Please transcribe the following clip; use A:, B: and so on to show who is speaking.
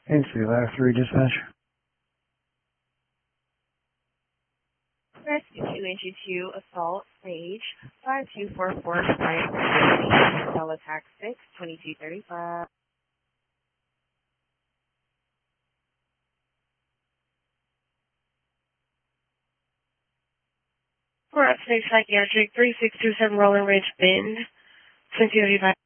A: Inslee, Ladder 3 dispatch.
B: Rescue 282 Assault Sage 5244 Stella Tax 6 2235. For upstate psychiatric 3627 Rolling Ridge Bend 2035.